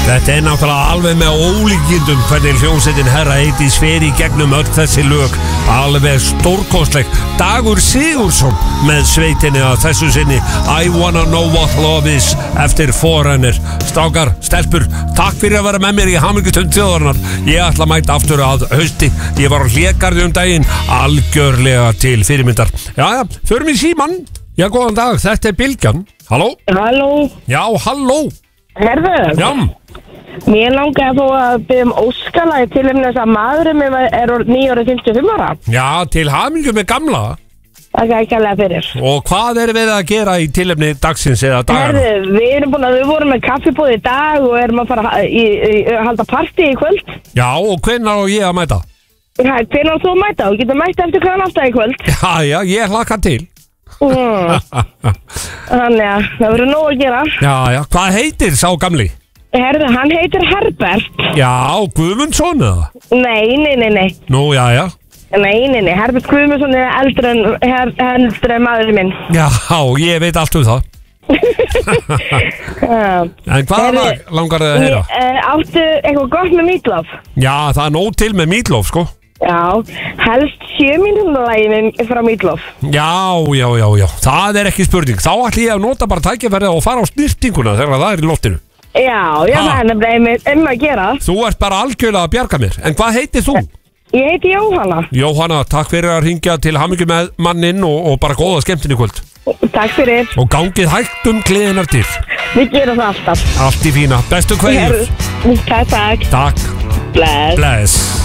Þetta náttúrulega alveg með ólíkindum hvernig hljómsveitin Herra Eydís fer í gegnum öll þessi lög. Alveg stórkostleg. Dagur Sigurðsson með sveitinni að þessu sinni I Wanna Know What Love Is eftir Forerunner. Strákar, stelpur, takk fyrir að vera með mér í hamingjustund þjóðarinnar. Ég ætla að mæta aftur að hausti. Ég var á Hlégarði daginn, algjörlega til fyrirmyndar. Jæja, förum í símann. Já, góðan dag, þetta er Bylgjan. Halló? Halló. Já, halló. Herðu? Já. Mér langaði þó að byggja óskalagi til þess að maðurinn minn er 955 ára. Já, til hamingju með gamla. Það er ekki alveg fyrir. Og hvað er við að gera í tilefni dagsins eða dagana? Herðu, við vorum með kaffibóð í dag og erum að fara að halda partí í kvöld. Já, og hvenær á ég að mæta? Hvenær þú mæta? Þú getur mæta eftir hvernig átt í kvöld. Já, ég hlakka til. Þannig að það verður nóg að gera. Já, hvað heitir sá gamli? Herðu, hann heitir Herbert. Já, Guðmundsson eða? Nei. Nú, já. Nei, Herbert Guðmundsson er eldri en maðurinn minn. Já, ég veit allt um það. En hvaða lag langar þið að heyra? Áttu eitthvað gott með Meatloaf? Já, það er nóg til með Meatloaf, sko. Já, helst 7 mínútur lagi frá Meatloaf. Já, það er ekki spurning. Þá ætlum ég að nota bara tækifærið og fara á snirtinguna þegar það er í loftinu. Já, það er nefnilega að gera. Þú ert bara algjörlega að bjarga mér. En hvað heitir þú? Ég heiti Jóhanna. Jóhanna, takk fyrir að ringja til hamingju með manninn og bara góða skemmtinn í kvöld. Takk fyrir. Og gangið hægt gleðinar til. Við gerum það alltaf. Allt í fína. Bestu kveðjur. Takk. Takk. Bless.